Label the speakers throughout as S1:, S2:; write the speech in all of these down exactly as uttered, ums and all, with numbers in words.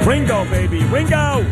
S1: Ringo, baby, Ringo!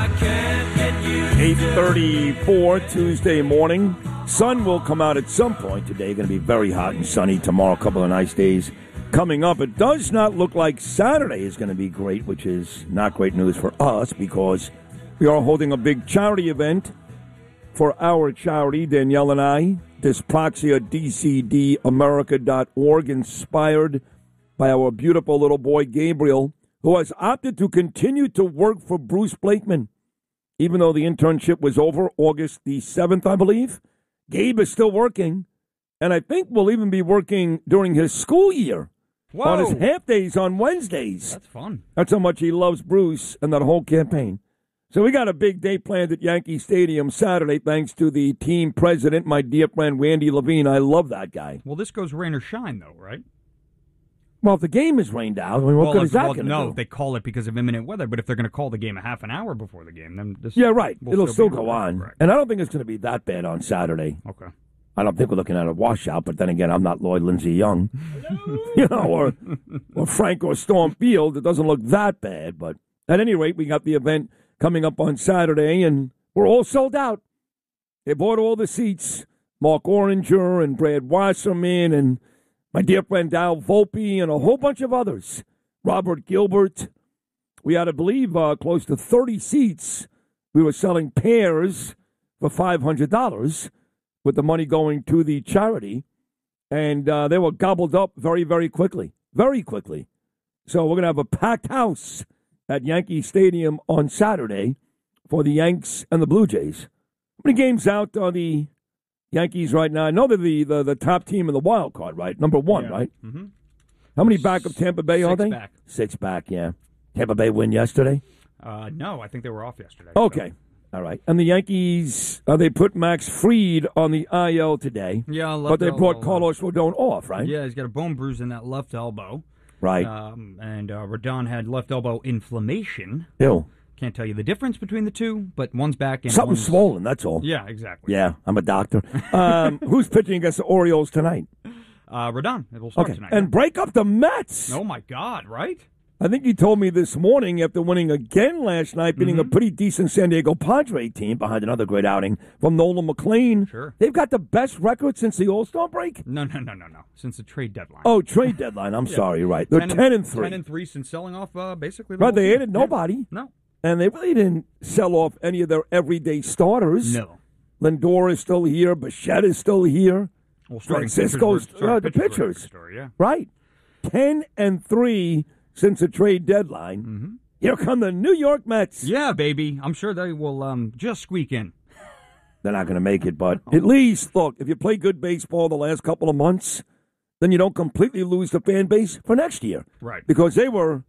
S1: eight thirty-four Tuesday morning. Sun will come out at some point today. Going to be very hot and sunny tomorrow. A couple of nice days coming up. It does not look like Saturday is going to be great, which is not great news for us because we are holding a big charity event for our charity, Danielle and I, Dyspraxia, D C D America dot org, inspired by our beautiful little boy, Gabriel, who has opted to continue to work for Bruce Blakeman. Even though the internship was over August the seventh, I believe, Gabe is still working, and I think will even be working during his school year. Whoa. On his half days on Wednesdays.
S2: That's fun.
S1: That's how much he loves Bruce and that whole campaign. So we got a big day planned at Yankee Stadium Saturday, thanks to the team president, my dear friend Randy Levine. I love that guy.
S2: Well, this goes rain or shine, though, right?
S1: Well, if the game is rained out, I mean, what
S2: well,
S1: good is that
S2: well,
S1: going to
S2: no,
S1: do?
S2: they call it because of imminent weather, but if they're going to call the game a half an hour before the game, then this
S1: Yeah, right.
S2: will
S1: It'll still,
S2: still
S1: go on.
S2: Right.
S1: And I don't think it's going to be that bad on Saturday.
S2: Okay.
S1: I don't think we're looking at a washout, but then again, I'm not Lloyd Lindsay Young, you know, or, or Frank or Storm Field. It doesn't look that bad, but at any rate, we got the event coming up on Saturday, and we're all sold out. They bought all the seats. Mark Oranger and Brad Wasserman and my dear friend Dal Volpe and a whole bunch of others. Robert Gilbert. We had, I believe, uh, close to thirty seats. We were selling pairs for five hundred dollars with the money going to the charity. And uh, they were gobbled up very, very quickly. Very quickly. So we're going to have a packed house at Yankee Stadium on Saturday for the Yanks and the Blue Jays. How many games out are the Yankees right now? I know they're the, the, the top team in the wild card, right? Number one,
S2: yeah.
S1: right?
S2: Mm-hmm.
S1: How many back of Tampa Bay
S2: Six
S1: are they?
S2: back.
S1: Six back, yeah. Tampa Bay win yesterday?
S2: Uh, no, I think they were off yesterday.
S1: Okay.
S2: So.
S1: All right. And the Yankees, uh, they put Max Fried on the I L today.
S2: Yeah,
S1: but they brought
S2: elbow.
S1: Carlos Rodon off, right?
S2: Yeah, he's got a bone bruise in that left elbow.
S1: Right.
S2: Um, and uh, Rodon had left elbow inflammation.
S1: Ew.
S2: Can't tell you the difference between the two, but one's back and
S1: Something
S2: one's...
S1: swollen, that's all.
S2: Yeah, exactly.
S1: Yeah, I'm a doctor. Um, who's pitching against the Orioles tonight?
S2: Uh, Rodon. It will start
S1: Okay.
S2: tonight.
S1: And
S2: yeah.
S1: break up the Mets.
S2: Oh, my God, right?
S1: I think you told me this morning after winning again last night, beating
S2: mm-hmm.
S1: a pretty decent San Diego Padre team behind another great outing from Nolan McLean.
S2: Sure.
S1: They've got the best record since the All-Star break?
S2: No, no, no, no, no. Since the trade deadline.
S1: Oh, trade deadline. I'm
S2: yeah.
S1: sorry, you're right. They're ten, ten and three.
S2: Ten and three since selling off uh, basically the
S1: Right,
S2: whole
S1: they
S2: team.
S1: added nobody.
S2: Yeah. No.
S1: And they really didn't sell off any of their everyday starters.
S2: No.
S1: Lindor is still here. Bichette is still here.
S2: Well,
S1: Francisco's
S2: pitchers were,
S1: uh, the pitchers.
S2: Story, yeah.
S1: Right. ten and three since the trade deadline.
S2: Mm-hmm.
S1: Here come the New York Mets.
S2: Yeah, baby. I'm sure they will um, just squeak in.
S1: They're not going to make it, but at least, look, if you play good baseball the last couple of months, then you don't completely lose the fan base for next year.
S2: Right.
S1: Because they were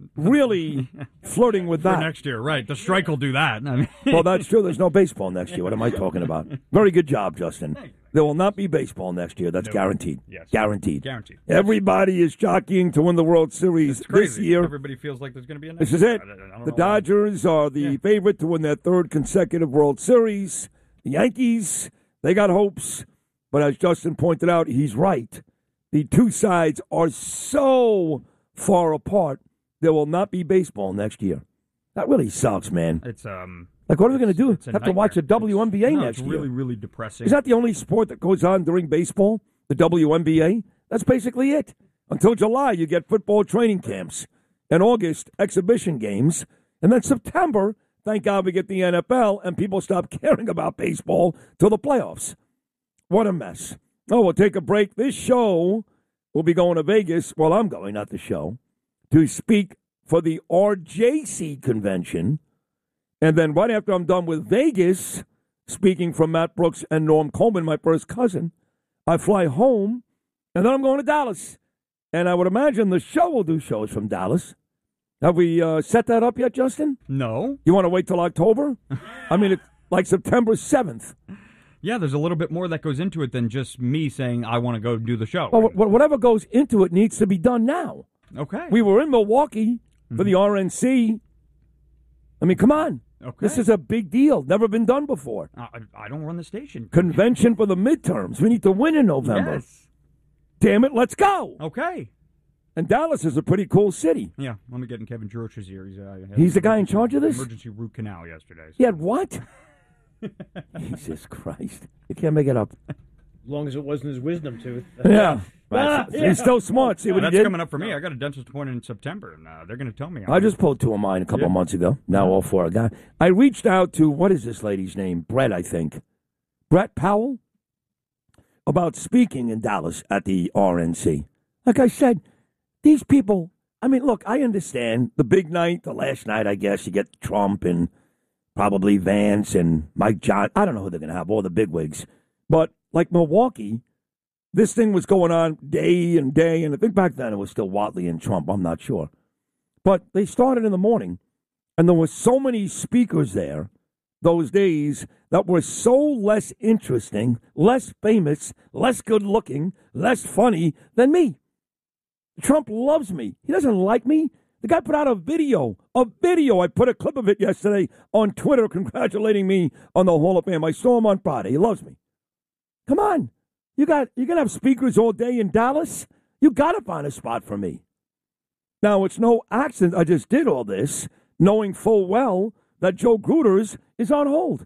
S1: really flirting with that.
S2: For next year, right. The strike will do that. I mean.
S1: Well, that's true. There's no baseball next year. What am I talking about? Very good job, Justin. There will not be baseball next year. That's
S2: no.
S1: guaranteed.
S2: Yes.
S1: Guaranteed.
S2: Guaranteed.
S1: Everybody is jockeying to win the World Series this year.
S2: Everybody feels like there's going to be a
S1: This is it.
S2: I, I
S1: the Dodgers why. are the yeah. favorite to win their third consecutive World Series. The Yankees, they got hopes. But as Justin pointed out, he's right. The two sides are so far apart, there will not be baseball next year. That really sucks, man.
S2: It's um.
S1: Like, what are we going to do? Have
S2: nightmare.
S1: to watch the W N B A
S2: it's, no,
S1: next
S2: it's
S1: year.
S2: It's really, really depressing.
S1: Is that the only sport that goes on during baseball? The W N B A? That's basically it. Until July, you get football training camps. In August, exhibition games. And then September, thank God we get the N F L, and people stop caring about baseball till the playoffs. What a mess. Oh, we'll take a break. This show will be going to Vegas. Well, I'm going, not the show, to speak for the R J C convention. And then right after I'm done with Vegas, speaking from Matt Brooks and Norm Coleman, my first cousin, I fly home, and then I'm going to Dallas. And I would imagine the show will do shows from Dallas. Have we uh, set that up yet, Justin?
S2: No.
S1: You want to wait till October? I mean, it's like September seventh.
S2: Yeah, there's a little bit more that goes into it than just me saying I want to go do the show.
S1: Well, whatever goes into it needs to be done now.
S2: Okay.
S1: We were in Milwaukee for mm-hmm. the R N C. I mean, come on.
S2: Okay.
S1: This is a big deal. Never been done before.
S2: Uh, I, I don't run the station.
S1: Convention for the midterms. We need to win in November.
S2: Yes.
S1: Damn it, let's go.
S2: Okay.
S1: And Dallas is a pretty cool city.
S2: Yeah, let me get in Kevin George's ear. He's, uh,
S1: He's the guy in charge of this?
S2: Emergency root canal yesterday. So.
S1: He had what? Jesus Christ. You can't make it up.
S3: As long as it wasn't his wisdom tooth.
S1: Yeah.
S3: Ah,
S1: Right.
S3: yeah.
S1: He's still smart. See what
S2: That's
S1: he did?
S2: coming up for me. I got a dentist appointment in September, and uh, they're going to tell me.
S1: I just pulled two of mine a couple
S2: Yeah.
S1: of months ago. Now all four are gone. I reached out to, what is this lady's name? Brett, I think. Brett Powell? About speaking in Dallas at the R N C. Like I said, these people, I mean, look, I understand the big night, the last night, I guess, you get Trump and probably Vance and Mike John. I don't know who they're going to have, all the bigwigs. But like Milwaukee, this thing was going on day and day, and I think back then it was still Whatley and Trump. I'm not sure. But they started in the morning, and there were so many speakers there those days that were so less interesting, less famous, less good-looking, less funny than me. Trump loves me. He doesn't like me. The guy put out a video, a video. I put a clip of it yesterday on Twitter congratulating me on the Hall of Fame. I saw him on Friday. He loves me. Come on. You got, you're going to have speakers all day in Dallas? You got to find a spot for me. Now, it's no accident I just did all this, knowing full well that Joe Gruters is on hold.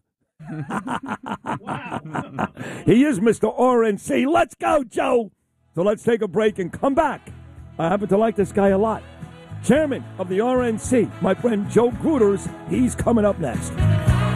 S3: Wow.
S1: He is Mister R N C. Let's go, Joe. So let's take a break and come back. I happen to like this guy a lot. Chairman of the R N C, my friend Joe Gruters, he's coming up next.